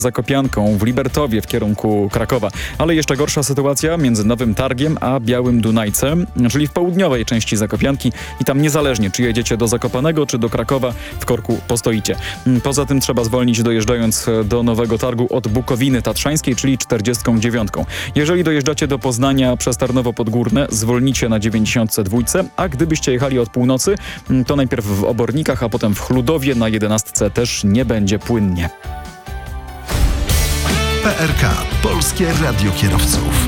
Zakopianką, w Libertowie w kierunku Krakowa. Ale jeszcze gorsza sytuacja między Nowym Targiem a Białym Dunajcem, czyli w południowej części Zakopianki i tam niezależnie, czy jedziecie do Zakopanego, czy do Krakowa, w korku postoicie. Poza tym trzeba zwolnić dojeżdżając do Nowego Targu od Bukowiny Tatrzańskiej, czyli 49. Jeżeli dojeżdżacie do Poznania przez Tarnowo Podgórne, zwolnicie na 92, a gdybyście jechali od północy, to najpierw w Obornikach, a potem w Chludowie na 11 też nie będzie płynnie. PRK. Polskie Radio Kierowców.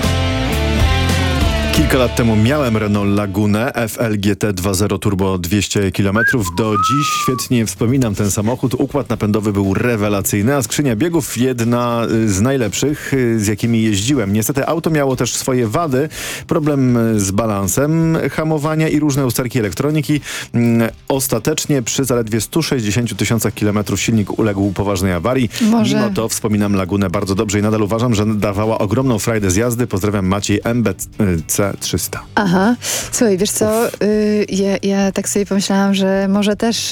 Kilka lat temu miałem Renault Lagunę FLGT 2.0 turbo 200 km. Do dziś świetnie wspominam ten samochód. Układ napędowy był rewelacyjny, a skrzynia biegów jedna z najlepszych, z jakimi jeździłem. Niestety auto miało też swoje wady. Problem z balansem hamowania i różne usterki elektroniki. Ostatecznie przy zaledwie 160 tysiącach kilometrów silnik uległ poważnej awarii. Mimo to wspominam Lagunę bardzo dobrze i nadal uważam, że dawała ogromną frajdę z jazdy. Pozdrawiam, Maciej, MBC 300. Aha. Słuchaj, wiesz co, ja tak sobie pomyślałam, że może też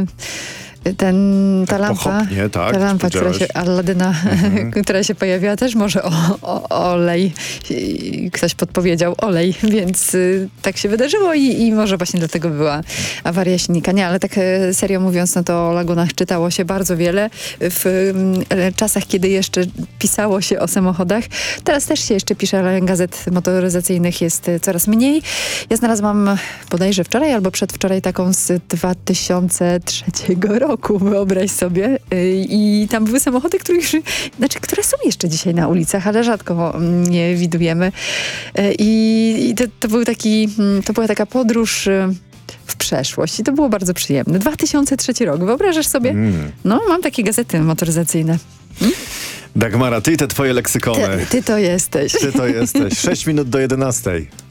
ta lampa, ta lampa, która się, Alladyna, która się pojawiła, też może olej. Ktoś podpowiedział olej, więc tak się wydarzyło i może właśnie dlatego była awaria silnika. Nie, ale tak serio mówiąc, no to o Lagunach czytało się bardzo wiele w czasach, kiedy jeszcze pisało się o samochodach. Teraz też się jeszcze pisze, ale gazet motoryzacyjnych jest coraz mniej. Ja znalazłam bodajże wczoraj albo przedwczoraj taką z 2003 roku. Wyobraź sobie. I tam były samochody, które są jeszcze dzisiaj na ulicach, ale rzadko je widujemy. I to była taka podróż w przeszłość. I to było bardzo przyjemne. 2003 rok. Wyobrażasz sobie? No, mam takie gazety motoryzacyjne. Dagmara, ty i te twoje leksykony. Ty to jesteś. Ty to jesteś. 6 minut do 11.